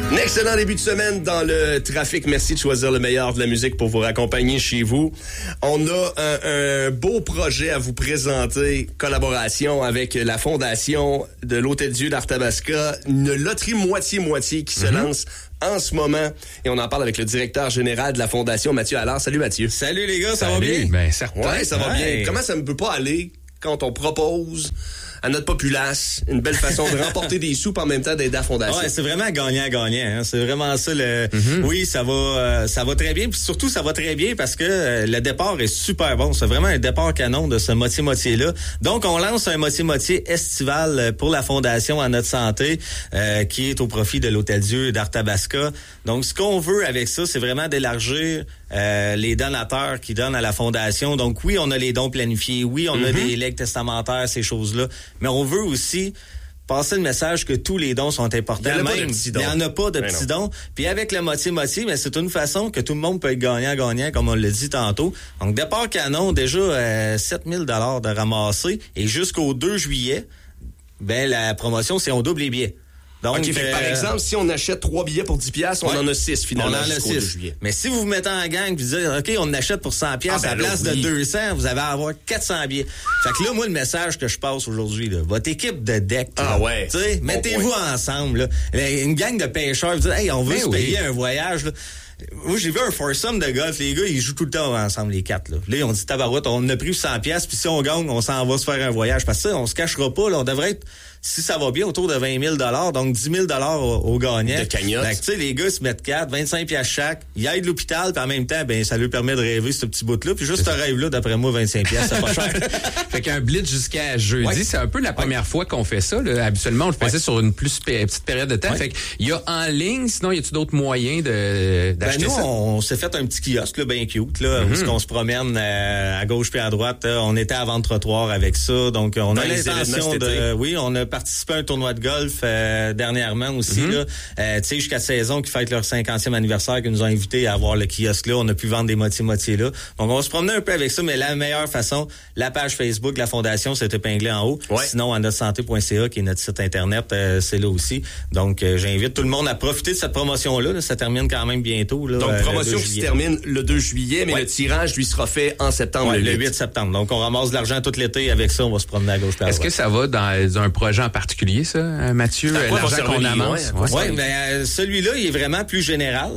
Un excellent début de semaine dans le trafic. Merci de choisir le meilleur de la musique pour vous raccompagner chez vous. On a un beau projet à vous présenter. Collaboration avec la Fondation de l'Hôtel-Dieu d'Arthabasca. Une loterie moitié-moitié qui se lance en ce moment. Et on en parle avec le directeur général de la Fondation, Mathieu Allard. Salut Mathieu. Salut les gars, ça va bien? Ben certain. Ouais, ça va bien. Comment ça ne peut pas aller quand on propose à notre populace une belle façon de remporter des sous en même temps d'aider la Fondation? Ouais, c'est vraiment gagnant-gagnant. Hein. C'est vraiment ça. Oui, ça va très bien. Puis surtout, ça va très bien parce que le départ est super bon. C'est vraiment un départ canon de ce moitié-moitié-là. Donc, on lance un moitié-moitié estival pour la Fondation à notre santé qui est au profit de l'Hôtel-Dieu d'Arthabasca. Donc, ce qu'on veut avec ça, c'est vraiment d'élargir les donateurs qui donnent à la Fondation. Donc, oui, on a les dons planifiés. Oui, on a des legs testamentaires, ces choses-là. Mais on veut aussi passer le message que tous les dons sont importants. Il n'y en a pas de petits dons. Puis avec le moitié-moitié, mais c'est une façon que tout le monde peut être gagnant-gagnant, comme on l'a dit tantôt. Donc, départ canon, déjà 7 000 $ de ramasser. Et jusqu'au 2 juillet, ben la promotion, c'est on double les billets. Donc, OK, par exemple, si on achète 3 billets pour 10$, on en a 6 finalement. On en a 6. Mais si vous vous mettez en gang et vous dites, OK, on achète pour 100$ à la place de 200, vous allez avoir 400 billets. Fait que là, moi, le message que je passe aujourd'hui, là, votre équipe de deck, tu sais, mettez-vous ensemble. Là. Une gang de pêcheurs, vous dites, hey, on veut se payer un voyage. Là. Moi, j'ai vu un foursome de golf. Les gars, ils jouent tout le temps ensemble, les quatre. Là, on dit, tabarouette, on a pris 100$, puis si on gagne, on s'en va se faire un voyage. Parce que ça, on se cachera pas. Là, on devrait être, si ça va bien, autour de 20 000 $, donc 10 000 $ aux gagnants. De cagnotte. Tu sais, les gars se mettent 4, 25$ chaque. Ils aident l'hôpital, puis en même temps, ben ça lui permet de rêver ce petit bout-là. Puis juste ce rêve-là, d'après moi, 25$, c'est pas cher. Fait qu'un blitz jusqu'à jeudi, c'est un peu la première fois qu'on fait ça. Là. Habituellement, on le faisait sur une petite période de temps. Fait qu'il y a en ligne, sinon, y a-tu d'autres moyens d'acheter ça? On s'est fait un petit kiosque, là, bien cute, là, où on se promène à gauche puis à droite. Là. On était à vente-trottoir avec ça. Donc, on a l'intention de... Oui, on a participé à un tournoi de golf dernièrement aussi. Tu sais, jusqu'à saison qui fête leur 50e anniversaire, qui nous ont invités à avoir le kiosque là. On a pu vendre des moitiés-moitiés là. Donc, on va se promener un peu avec ça, mais la meilleure façon, la page Facebook de la Fondation, c'est épinglé en haut. Ouais. Sinon, à notresanté.ca, qui est notre site Internet, c'est là aussi. Donc, j'invite tout le monde à profiter de cette promotion-là. Là. Ça termine quand même bientôt. Là, donc, promotion qui se termine le 2 juillet, mais le tirage lui sera fait en septembre. Le 8 septembre. Donc, on ramasse de l'argent tout l'été. Avec ça, on va se promener à gauche et à droite. Est-ce que ça va dans un projet en particulier, ça, Mathieu? L'argent qu'on amasse? Oui, mais celui-là, il est vraiment plus général.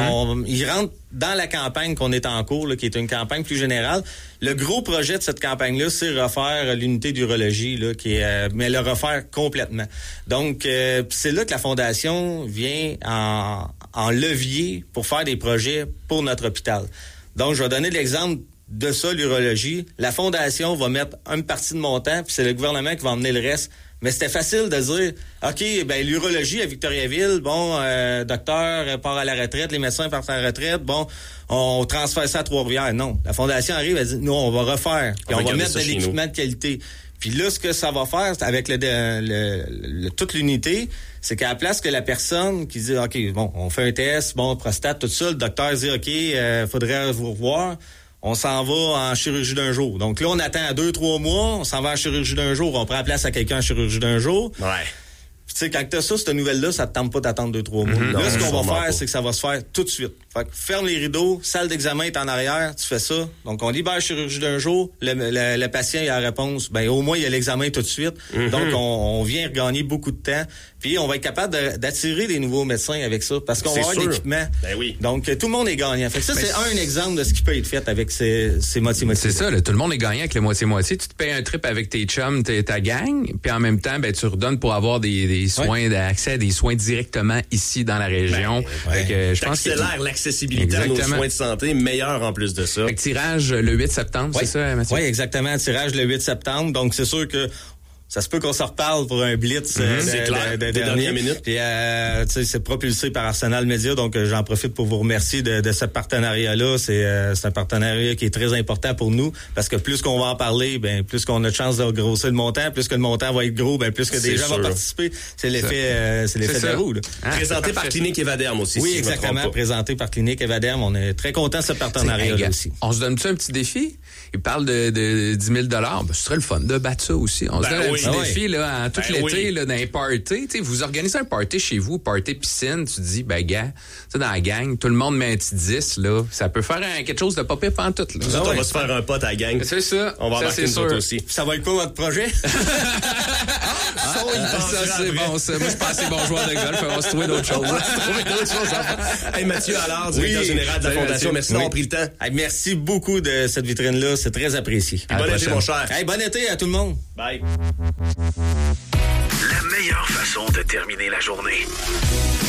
Il rentre dans la campagne qu'on est en cours, là, qui est une campagne plus générale. Le gros projet de cette campagne-là, c'est refaire l'unité d'urologie, là, mais le refaire complètement. Donc, c'est là que la Fondation vient en levier pour faire des projets pour notre hôpital. Donc, je vais donner l'exemple de ça, l'urologie. La Fondation va mettre une partie de montant, puis c'est le gouvernement qui va emmener le reste. Mais c'était facile de dire, OK, ben l'urologie à Victoriaville, docteur part à la retraite, les médecins partent à la retraite, on transfère ça à Trois-Rivières. Non, la Fondation arrive, elle dit, nous, on va refaire, puis on va mettre de l'équipement de qualité. Puis là, ce que ça va faire avec toute l'unité, c'est qu'à la place que la personne qui dit, OK, on fait un test, prostate, tout ça, le docteur dit, OK, faudrait vous revoir. On s'en va en chirurgie d'un jour. Donc là, on attend 2-3 mois, on s'en va en chirurgie d'un jour, on prend la place à quelqu'un en chirurgie d'un jour. Ouais. Tu sais, quand t'as ça, cette nouvelle-là, ça te tente pas d'attendre 2-3 mois. Là, ce qu'on va faire, c'est que ça va se faire tout de suite. Fait que ferme les rideaux, salle d'examen est en arrière, tu fais ça. Donc, on libère la chirurgie d'un jour, le patient, il a la réponse, au moins, il y a l'examen tout de suite. Donc, on vient regagner beaucoup de temps. Puis, on va être capable d'attirer des nouveaux médecins avec ça, parce qu'on va avoir l'équipement. Ben oui. Donc, tout le monde est gagnant. Fait que ça, c'est un exemple de ce qui peut être fait avec ces moitié-moitié. C'est ça, là, tout le monde est gagnant avec le moitié-moitié. Tu te payes un trip avec tes chums, ta gang, puis en même temps, tu redonnes pour avoir des soins, accès à des soins directement ici dans la région. Je pense que accélère l'accessibilité à nos soins de santé, meilleur en plus de ça. Fait que tirage le 8 septembre, c'est ça, Mathieu? Oui, exactement. Tirage le 8 septembre. Donc, c'est sûr que ça se peut qu'on se reparle pour un blitz de dernière minute. Puis, c'est propulsé par Arsenal Media, donc j'en profite pour vous remercier de ce partenariat-là. C'est un partenariat qui est très important pour nous, parce que plus qu'on va en parler, plus qu'on a de chance de grossir le montant, plus que le montant va être gros, plus que des gens vont participer. C'est l'effet de la roue. Présenté par Clinique Evadem aussi. Oui, exactement. Présenté par Clinique Evadem. On est très contents de ce partenariat-là aussi. On se donne-tu un petit défi? Il parle de 10 000 $. Ce serait le fun de battre ça aussi. On se donne petit défi, là, tout l'été, là, dans les parties. Tu sais, vous organisez un party chez vous, party piscine, tu te dis, ben, gars, dans la gang, tout le monde met un petit 10, là. Ça peut faire quelque chose de pas pire pantoute, là. Nous autres, on va se faire un pote à la gang. C'est ça. On va embarquer nous autres aussi. Ça va être quoi votre projet? Ça, c'est bon, ça. Moi, je suis pas assez bon joueur de golf. On va se trouver d'autres choses. Hey, Mathieu Allard, directeur général de la Fondation. Merci d'avoir pris le temps. Hey, merci beaucoup de cette vitrine-là. C'est très apprécié. Bon été, mon cher. Hey, bon été à tout le monde. Bye. La meilleure façon de terminer la journée.